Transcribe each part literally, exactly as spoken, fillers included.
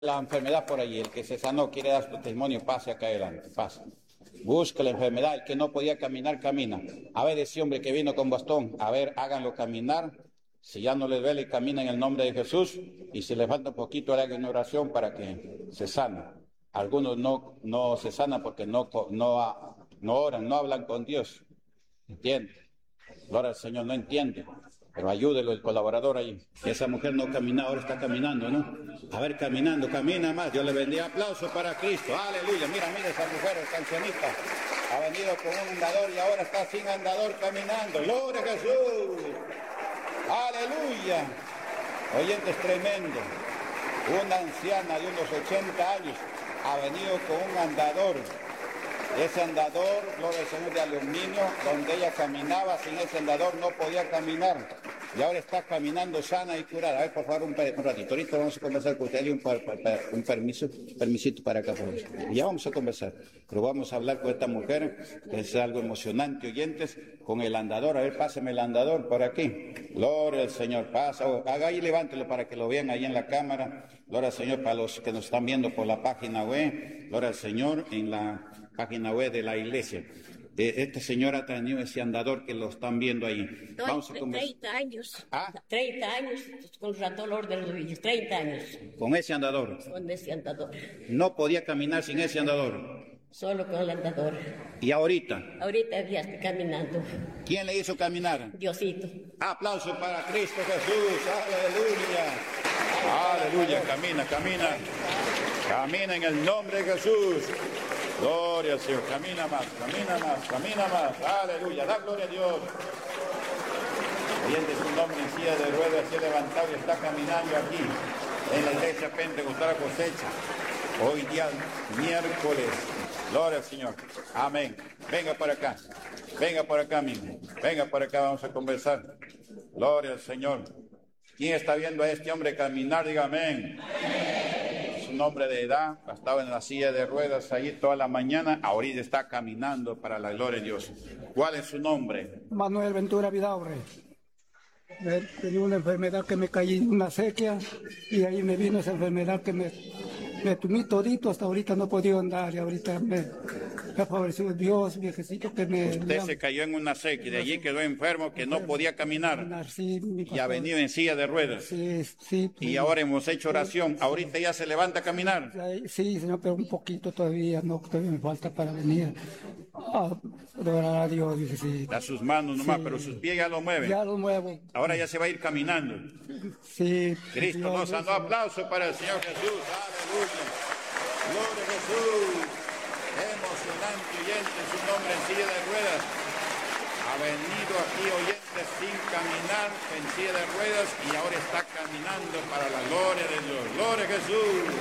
la enfermedad por allí, el que se sanó, quiere dar su testimonio, pase acá adelante, pase. Busca la enfermedad, el que no podía caminar, camina. A ver, ese hombre que vino con bastón, a ver, háganlo caminar. Si ya no les duele, camina en el nombre de Jesús. Y si les falta un poquito, hagan una oración para que se sane. Algunos no, no se sanan porque no, no, no oran, no hablan con Dios. ¿Entiende? Gloria al Señor, no entiende. Pero ayúdelo el colaborador ahí. Esa mujer no caminaba, ahora está caminando, ¿no? A ver, caminando, camina más. Dios le bendiga. Aplauso para Cristo. Aleluya. Mira, mira esa mujer, esa ancianita. Ha venido con un andador y ahora está sin andador caminando. Gloria a Jesús. Aleluya. Oyente, es tremendo. Una anciana de unos ochenta años ha venido con un andador. Ese andador, gloria al Señor, de aluminio, donde ella caminaba, sin ese andador no podía caminar. Y ahora está caminando sana y curada. A ver, por favor, un, un ratito. Ahorita vamos a conversar con usted. Un, per, per, per, un permiso, permisito para acá, por favor. Ya vamos a conversar. Pero vamos a hablar con esta mujer, que es algo emocionante, oyentes, con el andador. A ver, páseme el andador por aquí. Gloria al Señor. Pasa. Haga ahí, levántelo para que lo vean ahí en la cámara. Gloria al Señor para los que nos están viendo por la página web. Gloria al Señor en la página web de la iglesia. Eh, esta señora ha tenido ese andador que lo están viendo ahí. Vamos a conversar. treinta años. ¿Ah? treinta años con dolor de rodillas. treinta años. ¿Con ese andador? Con ese andador. ¿No podía caminar sin ese andador? Solo con el andador. ¿Y ahorita? Ahorita ya está caminando. ¿Quién le hizo caminar? Diosito. Aplauso para Cristo Jesús. Aleluya. Aleluya. Camina, camina. Camina en el nombre de Jesús. Gloria al Señor. Camina más, camina más, camina más. Aleluya. Da gloria a Dios. Oyente, su nombre en silla de ruedas, se ha levantado y está caminando aquí en la iglesia Pentecostal Cosecha. Hoy día miércoles. Gloria al Señor. Amén. Venga por acá. Venga por acá, mismo. Venga por acá, vamos a conversar. Gloria al Señor. ¿Quién está viendo a este hombre caminar? Diga amén. Es un hombre de edad, estaba en la silla de ruedas ahí toda la mañana, ahorita está caminando para la gloria de Dios. ¿Cuál es su nombre? Manuel Ventura Vidaurre. Tenía una enfermedad que me caí en una sequía y ahí me vino esa enfermedad que me, me tumí todito, hasta ahorita no podía andar y ahorita me, me ha favorecido Dios, viejecito que me... Usted se cayó en una sequía, de allí quedó enfermo que no podía caminar sí, y ha venido en silla de ruedas. Sí, sí. Y ahora hemos hecho oración, ahorita ya se levanta a caminar. Sí, señor, pero un poquito todavía, no, todavía me falta para venir a adorar a Dios, viejecito. A sus manos nomás, sí. Pero sus pies ya lo mueven. Ya lo muevo. Ahora ya se va a ir caminando. Sí. Cristo nos sanó. Aplauso para el Señor Jesús. Aleluya. Gloria a Jesús. Emocionante, oyente, su nombre en silla de ruedas. Ha venido aquí, oyentes, sin caminar, en silla de ruedas, y ahora está caminando para la gloria de Dios. Gloria a Jesús.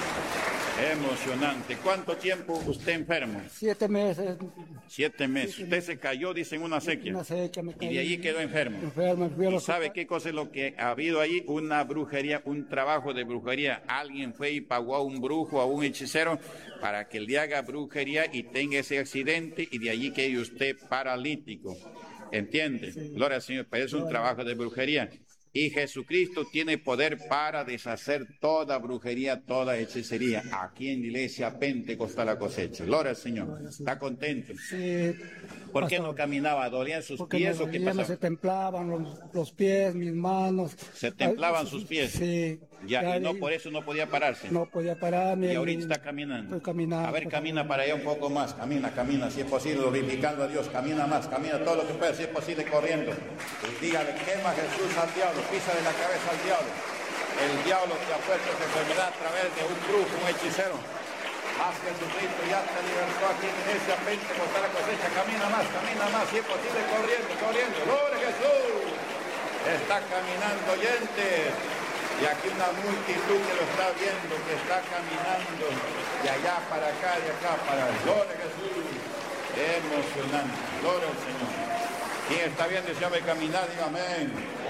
Emocionante. ¿Cuánto tiempo usted enfermo? Siete meses. Siete meses. Siete usted meses. Se cayó, dice, en una sequía. Una sequía me caí. Y de allí quedó enfermo. Enfermo. ¿Y sabe qué cosa es lo que ha habido ahí? Una brujería, un trabajo de brujería. Alguien fue y pagó a un brujo, a un hechicero, para que le haga brujería y tenga ese accidente, y de allí quede usted paralítico. ¿Entiende? Sí. Gloria al Señor. Pero es un trabajo de brujería. Y Jesucristo tiene poder para deshacer toda brujería, toda hechicería. Aquí en la iglesia Pentecostal La Cosecha. Gloria al Señor. ¿Está contento? Sí. ¿Por qué no caminaba? ¿Dolían sus Porque pies o qué pasaba? Se templaban los, los pies, mis manos. ¿Se templaban sus pies? Sí. Ya, ya y no por eso no podía pararse. No podía pararme. Y ahorita está caminando. Estoy caminando. A ver, camina para allá un poco más. Camina, camina, si es posible, glorificando a Dios. Camina más, camina todo lo que pueda, si es posible, corriendo. Y dígale, quema Jesús al diablo, pisa de la cabeza al diablo. El diablo que ha puesto esa enfermedad a través de un brujo, un hechicero. Haz Jesucristo ya te libertó aquí en esa Pentecostal La Cosecha. Camina más, camina más, si es posible, corriendo, corriendo. ¡Gloria a Jesús! Está caminando, oyentes. Y aquí una multitud que lo está viendo, que está caminando de allá para acá, de acá para allá. ¡Gloria a Jesús! Emocionante. ¡Gloria al Señor! ¿Quién está viendo ese hombre caminar? Diga amén.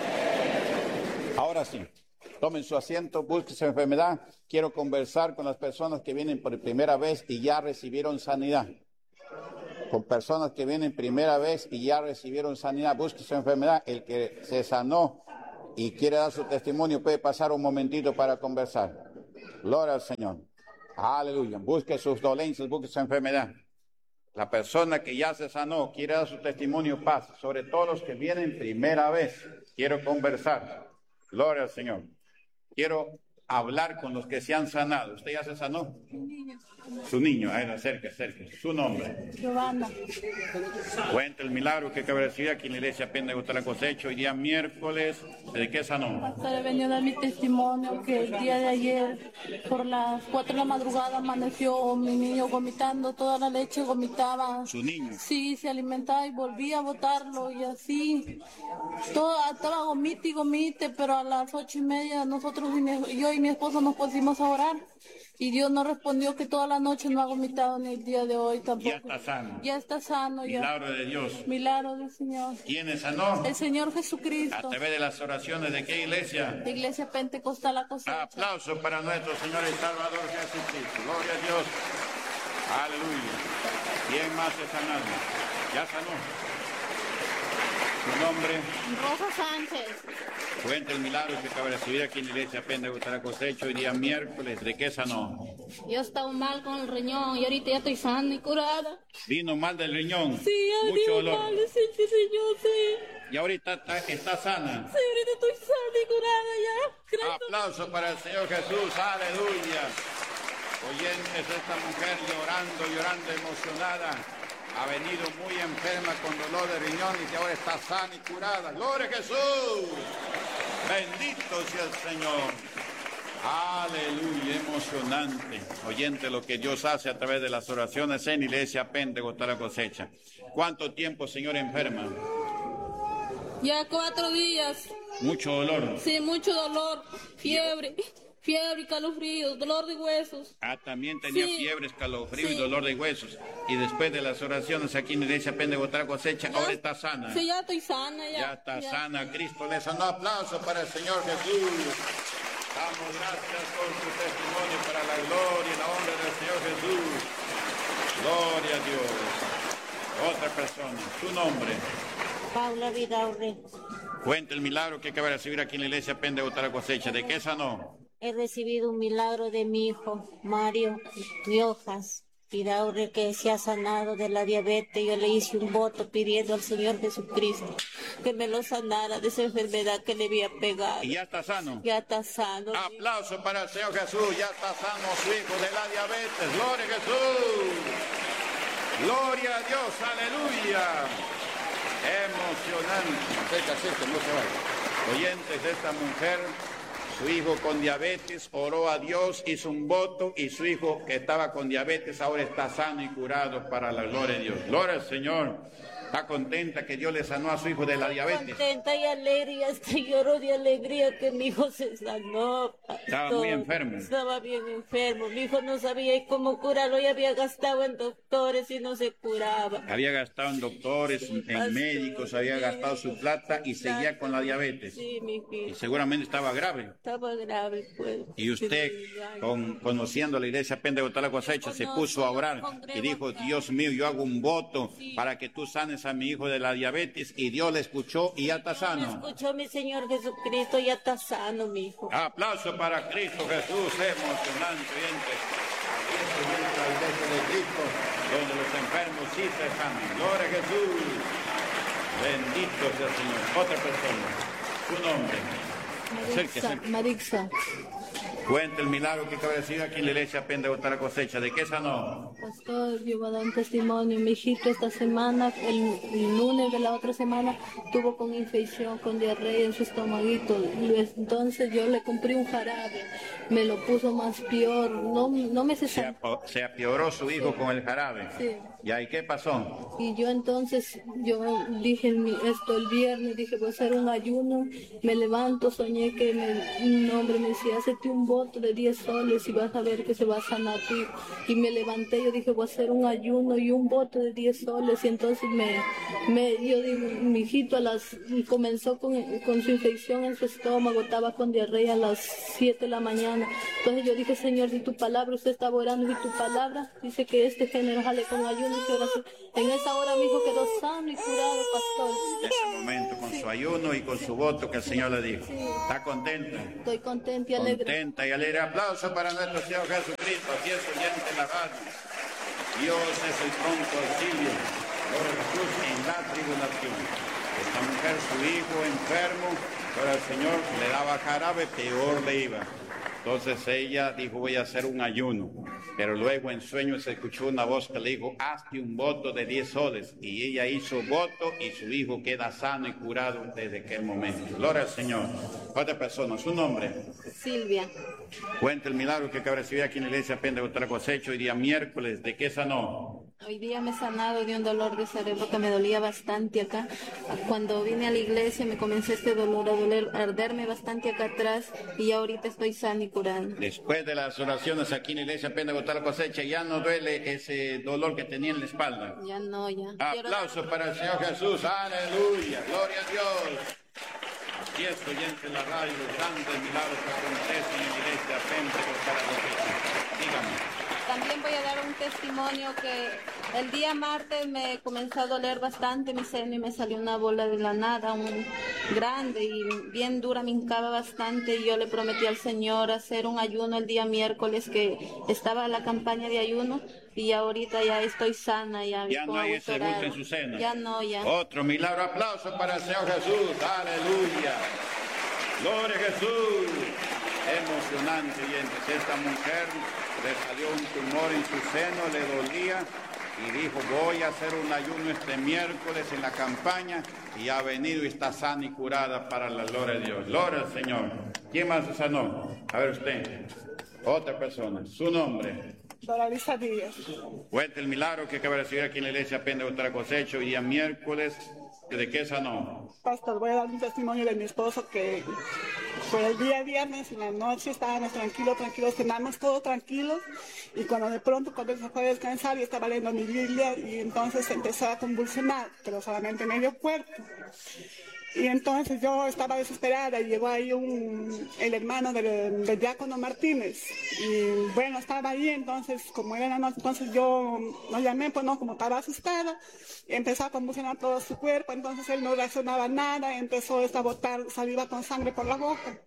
Ahora sí. Tomen su asiento, busquen su enfermedad. Quiero conversar con las personas que vienen por primera vez y ya recibieron sanidad. Con personas que vienen primera vez y ya recibieron sanidad. Busquen su enfermedad. El que se sanó y quiere dar su testimonio puede pasar un momentito para conversar. Gloria al Señor. Aleluya. Busque sus dolencias, busque su enfermedad. La persona que ya se sanó quiere dar su testimonio, paz. Sobre todo los que vienen primera vez. Quiero conversar. Gloria al Señor. Quiero hablar con los que se han sanado. ¿Usted ya se sanó? Niño. Su niño, ahí, acerque, acerque. Su nombre. Giovanna. Cuenta el milagro que acaba de recibir aquí en la iglesia Pentecoste la Cosecha. Hoy día miércoles. ¿De qué sanó? Pastor, he venido a dar mi testimonio que el día de ayer, por las cuatro de la madrugada, amaneció mi niño vomitando, toda la leche vomitaba. Su niño. Sí, se alimentaba y volvía a botarlo y así. Todo, estaba gomite y gomite, pero a las ocho y media nosotros, y mi- yo y mi esposo nos pusimos a orar. Y Dios nos respondió que toda la noche no ha vomitado ni el día de hoy tampoco. Ya está sano. Ya está sano. Ya. Milagro de Dios. Milagro del Señor. ¿Quién sanó? El Señor A Jesucristo. través de las oraciones de qué iglesia. La Iglesia Pentecostal La Cosecha. Aplauso para nuestro Señor y Salvador Jesucristo. Gloria a Dios. Aleluya. ¿Quién más es sanado? Ya sanó. Su nombre. Rosa Sánchez. Cuenta el milagro que acaba de recibir aquí en la iglesia Pentecoste la Cosecha hoy día miércoles. ¿De qué sanó? Yo estaba mal con el riñón y ahorita ya estoy sana y curada. Vino mal del riñón. Sí, ya Mucho digo dolor. mal, sí, sí, Señor, sí. Y ahorita está, está sana. Sí, ahorita estoy sana y curada ya. Gracias. Aplauso para el Señor Jesús. Aleluya. Oyentes, esta mujer llorando, llorando, emocionada. Ha venido muy enferma con dolor de riñón y que ahora está sana y curada. ¡Gloria a Jesús! Bendito sea el Señor. Aleluya, emocionante. Oyente, lo que Dios hace a través de las oraciones en Iglesia Pentecoste la Cosecha. ¿Cuánto tiempo, Señor, enferma? Ya cuatro días. Mucho dolor. Sí, mucho dolor, fiebre, fiebre y calofríos, dolor de huesos. Ah, también tenía Sí. fiebre, escalofrío y Sí. dolor de huesos. Y después de las oraciones aquí en la Iglesia Pentecoste la Cosecha, Ya- ahora está sana. Sí, ya estoy sana ya. Ya está sana. Cristo le sanó. Aplauso para el Señor Jesús. Damos gracias por su testimonio para la gloria y la honra del Señor Jesús. Gloria a Dios. Otra persona. Su nombre. Paula Vidaurre. Cuenta el milagro que acaba de recibir aquí en la Iglesia Pentecoste la Cosecha. ¿De qué sanó? He recibido un milagro de mi hijo, Mario Riojas Vidaurre, que se ha sanado de la diabetes. Yo le hice un voto pidiendo al Señor Jesucristo que me lo sanara de esa enfermedad que le había pegado. Y ya está sano. Ya está sano. Aplauso para el Señor Jesús. Ya está sano su hijo de la diabetes. Gloria a Jesús. Gloria a Dios. Aleluya. Emocionante. Acerca, acerca, no se vaya. Oyentes de esta mujer, su hijo con diabetes oró a Dios, hizo un voto y su hijo que estaba con diabetes ahora está sano y curado para la gloria de Dios. Gloria al Señor. Está contenta que Dios le sanó a su hijo de la diabetes. Contenta y alegre, y hasta lloró de alegría que mi hijo se sanó. Estaba muy enfermo. Estaba bien enfermo. Mi hijo no sabía cómo curarlo, ya había gastado en doctores y no se curaba. Había gastado en doctores, en Pastor, médicos, había sí. gastado su plata y seguía con la diabetes. Sí, mi Y hijo. seguramente estaba grave. Estaba grave, pues. Y usted, con- conociendo la iglesia Pentecoste la Cosecha, se puso a orar y dijo, Dios mío, yo hago un voto para que tú sanes a mi hijo de la diabetes. Y Dios le escuchó y ya está Me sano. escuchó mi Señor Jesucristo, ya está sano, mi hijo. Aplauso para Cristo Jesús, emocionante, oyente. Esto es la iglesia de Cristo, donde los enfermos sí se sanan. Gloria a Jesús. Bendito sea el Señor. Otra persona. Su nombre. Acérquese, Marixa, acérquese. Marixa. Cuenta el milagro que acaba de decir aquí en la iglesia Pentecoste la Cosecha. ¿De qué sanó? Pastor, yo voy a dar un testimonio. Mi hijito esta semana, el, el lunes de la otra semana, tuvo con infección, con diarrea en su estomaguito. Y entonces yo le compré un jarabe, me lo puso más peor. No, no me Se, cesaba. apo- se apioró su hijo con el jarabe. Sí. ¿Y ahí qué pasó? Y yo entonces, yo dije mi- esto el viernes, dije voy a hacer un ayuno, me levanto, soñé que me- un hombre me decía, hazte un voto de diez soles y vas a ver que se va a sanar tu hijo. Y me levanté, yo dije voy a hacer un ayuno y un voto de diez soles y entonces me, me yo digo, mi hijito a las, comenzó con, con su infección en su estómago, estaba con diarrea a las siete de la mañana. Entonces yo dije, Señor, si tu palabra, usted estaba orando y tu palabra dice que este género sale con ayuno. y oración. En esa hora mi hijo quedó sano y curado, pastor. En ese momento, con su ayuno y con su voto que el Señor le dijo. Sí. ¿Está contenta? Estoy contenta y alegre. Contenta y alegre. Aplauso para nuestro Señor Jesucristo. Así es, oyente en la radio. Dios es el pronto auxilio. Gloria a Jesús en la tribulación. Esta mujer, su hijo enfermo, pero el Señor le daba jarabe, peor le iba. Entonces ella dijo, voy a hacer un ayuno. Pero luego en sueño se escuchó una voz que le dijo, hazte un voto de diez soles. Y ella hizo voto y su hijo queda sano y curado desde aquel momento. Gloria al Señor. Otra persona, su nombre. Silvia. Cuenta el milagro que acaba de recibir aquí en la iglesia Pentecostal Cosecha hoy día miércoles. ¿De qué sanó? Hoy día me he sanado de un dolor de cerebro que me dolía bastante acá. Cuando vine a la iglesia me comenzó este dolor a doler, a arderme bastante acá atrás y ahorita estoy sana y curada. Después de las oraciones aquí en la iglesia Pentecostal Cosecha, ¿ya no duele ese dolor que tenía en la espalda? Ya no, ya. Aplausos para el Señor Jesús. Aleluya. Gloria a Dios. Así es, oyente en la radio, los grandes milagros que acontecen en la iglesia Pentecostal Cosecha. Dígame. También voy a dar un testimonio que el día martes me comenzó a doler bastante mi seno y me salió una bola de la nada, un grande y bien dura, me hincaba bastante y yo le prometí al Señor hacer un ayuno el día miércoles que estaba la campaña de ayuno y ahorita ya estoy sana. Ya, ya no hay ese gusto en su seno. Ya no, ya. Otro milagro, aplauso para el Señor Jesús, aleluya. Gloria a Jesús. Emocionante, oyentes. Esta mujer le salió un tumor en su seno, le dolía y dijo, voy a hacer un ayuno este miércoles en la campaña y ha venido y está sana y curada para la gloria de Dios. Gloria al Señor. ¿Quién más se sanó? A ver usted. Otra persona. Su nombre. Doralisa Díaz. Cuenta el milagro que acaba de recibir aquí en la iglesia Pentecostal Cosecha hoy día miércoles. ¿De qué sanó? Pastor, voy a dar un testimonio de mi esposo que fue el día viernes, en la noche estábamos tranquilos, tranquilos, cenamos todos tranquilos y cuando de pronto cuando él se fue a descansar y estaba leyendo mi Biblia y entonces empezó a convulsionar, pero solamente medio cuerpo. Y entonces yo estaba desesperada y llegó ahí un, el hermano del, del diácono Martínez. Y bueno, estaba ahí, entonces como era la noche, entonces yo lo llamé, pues no, como estaba asustada, empezó a convulsionar todo su cuerpo, entonces él no reaccionaba a nada, empezó a botar saliva con sangre por la boca.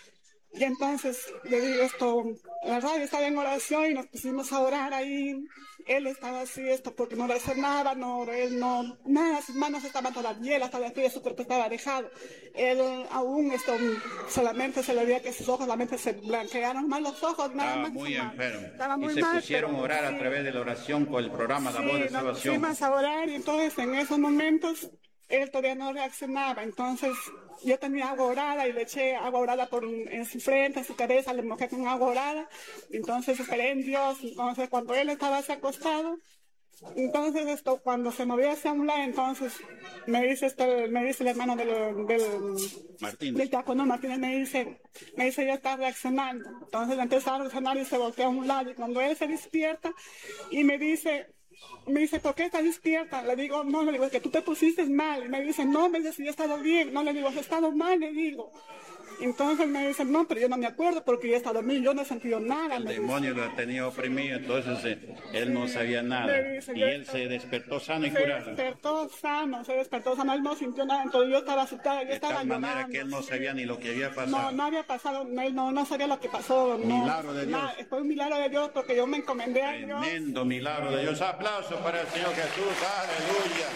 Y entonces le digo esto, la radio estaba en oración y nos pusimos a orar ahí. Él estaba así, esto, porque no reaccionaba, no, él no, nada, sus manos estaban todas hielas, todas frías, su cuerpo estaba dejado. Él aún, esto, solamente se le veía que sus ojos solamente se blanquearon más los ojos, nada estaba más. Muy enfermo. Estaba muy y se mal, pusieron pero, a orar sí, a través de la oración con el programa La sí, Voz de Salvación. Nos pusimos a orar y entonces en esos momentos él todavía no reaccionaba, entonces yo tenía agua orada y le eché agua orada por, en su frente, en su cabeza, le mojé con agua orada, entonces esperé en Dios, entonces cuando él estaba así acostado, entonces esto, cuando se movía hacia un lado, entonces me dice esto, me dice el hermano del, del, Martínez. del diácono Martínez, me dice, me dice, ya está reaccionando, entonces empezó a reaccionar y se volteó a un lado, y cuando él se despierta y me dice, me dice, ¿por qué estás despierta? Le digo, no, le digo, es que tú te pusiste mal. Y me dice, no, me dice, si yo he estado bien. No, le digo, he estado mal, le digo. Entonces me dice, no, pero yo no me acuerdo porque yo he estado bien, yo no he sentido nada. El me demonio dice. lo tenía oprimido, entonces eh, él no sabía nada. Me dice, y yo él estaba- se despertó sano y Se curado. despertó sano, se despertó sano, él no sintió nada, entonces yo estaba asustada, yo De estaba tal manera llorando, que él no sí. sabía ni lo que había No, pasado. no había pasado, él no, no sabía lo que pasó. No, Milagro de Dios. nada, fue un milagro de Dios porque yo me encomendé a Dios. Tremendo milagro de Dios. Aplauso para el Señor Jesús. Aleluya.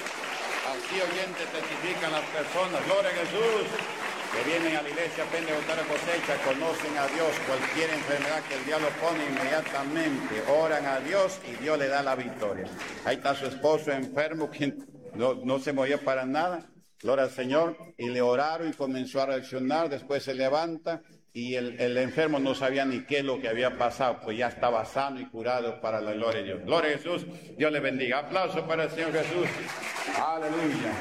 Así oyentes testifican las personas. Gloria a Jesús. Que vienen a la iglesia Pentecostal Cosecha, conocen a Dios. Cualquier enfermedad que el diablo pone inmediatamente, oran a Dios y Dios le da la victoria. Ahí está su esposo enfermo que no, no se movía para nada. Gloria al Señor. Y le oraron y comenzó a reaccionar. Después se levanta. Y el, el enfermo no sabía ni qué es lo que había pasado, pues ya estaba sano y curado para la gloria de Dios. Gloria a Jesús, Dios le bendiga. Aplauso para el Señor Jesús. Aleluya.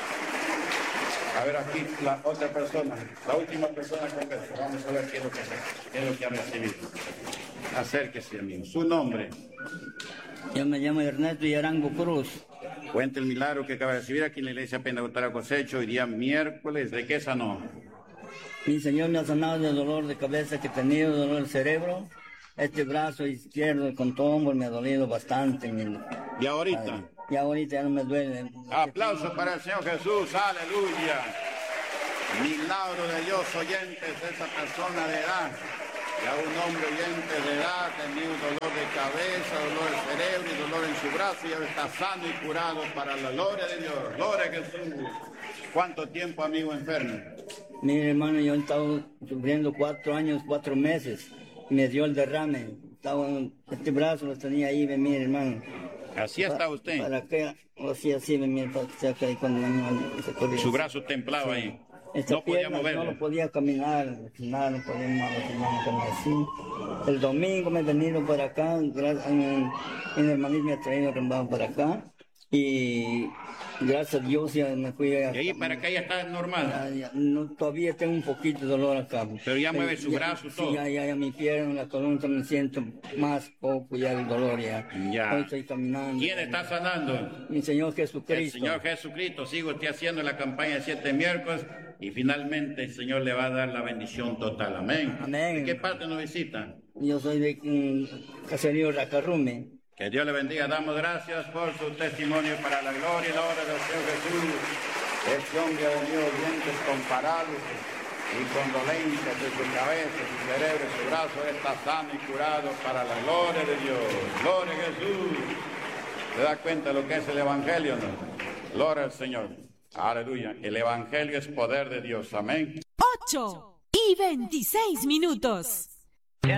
A ver aquí la otra persona, la última persona que empezó. Vamos a ver qué es lo que, qué es lo que ha recibido. Acérquese, amigo. Su nombre. Yo me llamo Ernesto Yarango Cruz. Cuenta el milagro que acaba de recibir aquí en la iglesia Pentecostal Cosecha hoy día miércoles. ¿De qué sanó? Mi Señor me ha sanado del dolor de cabeza que he tenido, dolor del cerebro. Este brazo izquierdo con todo hombro me ha dolido bastante. Mi, ¿Y ahorita? Y ahorita ya no me duele. Aplausos para el Señor Jesús, aleluya. Milagro de Dios, oyentes, esa persona de edad, ya un hombre oyente de edad, tenía un dolor de cabeza, dolor de cerebro y dolor en su brazo, y ahora está sano y curado para la gloria de Dios. Gloria a Jesús. ¿Cuánto tiempo, amigo, enfermo? Mire, hermano, yo he estado sufriendo cuatro años, cuatro meses. Me dio el derrame. Estaba, este brazo lo tenía ahí, mire, hermano. ¿Así está usted? ¿Para qué? O sí, así, mire, para que sea que ahí cuando se corría. Su brazo templaba sí. Ahí. Esta no podía pierna, moverlo. No lo podía caminar, nada, no podía moverlo así. El domingo me he venido por acá, gracias, un, un hermanito me ha traído para acá. Y gracias a Dios ya me fui a... ¿Y ahí para acá ya está normal? Ya, ya, no, todavía tengo un poquito de dolor acá. Pero ya mueve su ya, brazo sí, todo. Ya, ya, ya mi pierna, la columna me siento más poco ya el dolor ya. Ya. Hoy estoy caminando. ¿Quién está sanando? Mi Señor Jesucristo. El Señor Jesucristo. Sigo usted haciendo la campaña de siete miércoles y finalmente el Señor le va a dar la bendición total. Amén. Amén. ¿De qué parte nos visita? Yo soy de um, Caserío Racarrume. Que Dios le bendiga. Damos gracias por su testimonio para la gloria y la honra del Señor Jesús. Este hombre ha venido dientes con parálisis y con dolencias de su cabeza, su cerebro, su brazo. Está sano y curado para la gloria de Dios. Gloria a Jesús. ¿Se da cuenta de lo que es el Evangelio, no? Gloria al Señor. Aleluya. El Evangelio es poder de Dios. Amén. ocho y veintiséis minutos.